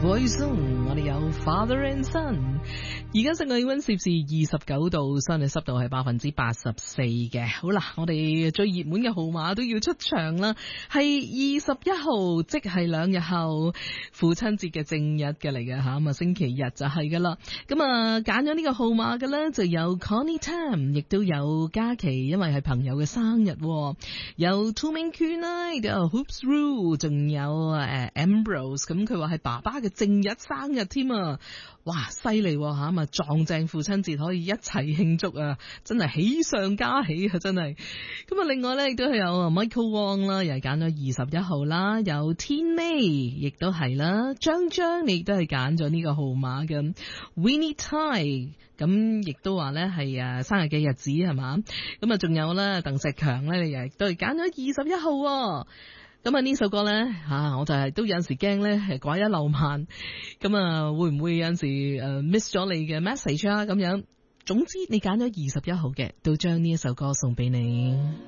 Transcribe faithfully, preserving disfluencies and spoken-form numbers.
Boys Zone， 我哋有 Father and Son。而家室外氣溫攝氏二十九度，相對濕度係百分之八十四嘅。好啦，我哋最熱門嘅號碼都要出場啦，係二十一號，即係兩日後父親節嘅正日嘅嚟嘅吓，咁啊星期日就係噶啦。咁啊揀咗呢個號碼嘅咧，就有 Connie Tam， 亦都有嘉琪，因為係朋友嘅生日，有 Two Main Queen 啦，亦都有 Hoops Rule， 仲有誒 Ambrose， 咁佢話係爸爸嘅正日生日添啊！哇，犀利吓，咁啊撞正父親節可以一齊慶祝啊，真係喜上加喜啊，真係。咁啊，另外咧亦都係有 Michael Wong 啦，又係揀咗二十一號啦，有天 May 亦都係啦，張張你亦都係揀咗呢個號碼嘅 Winnie Tai， 咁亦都話咧係誒生日嘅日子係嘛，咁啊仲有咧鄧石強咧，你亦都係揀咗二十一號。咁啊呢首歌咧吓，我就係都有陣時驚咧係拐一漏萬，咁啊會唔會有陣時誒 miss 咗你嘅 message 啊咁樣？總之你揀咗二十一號嘅，都將呢一首歌送俾你。